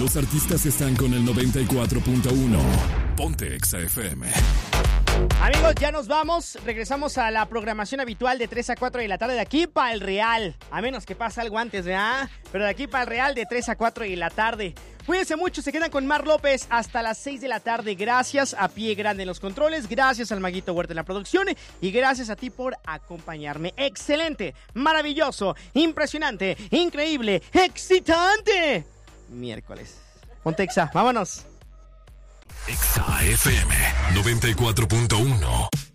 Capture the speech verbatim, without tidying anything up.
Los artistas están con el noventa y cuatro punto uno. Ponte Exa F M. Amigos, ya nos vamos. Regresamos a la programación habitual de tres a cuatro de la tarde de aquí para el Real. A menos que pase algo antes, ¿verdad? Pero de aquí para el Real de tres a cuatro de la tarde. Cuídense mucho, se quedan con Mar López hasta las seis de la tarde. Gracias a Pie Grande en los controles, gracias al Maguito Huerta en la producción y gracias a ti por acompañarme. Excelente, maravilloso, impresionante, increíble, excitante miércoles. Ponte Exa, vámonos. Exa F M noventa y cuatro punto uno.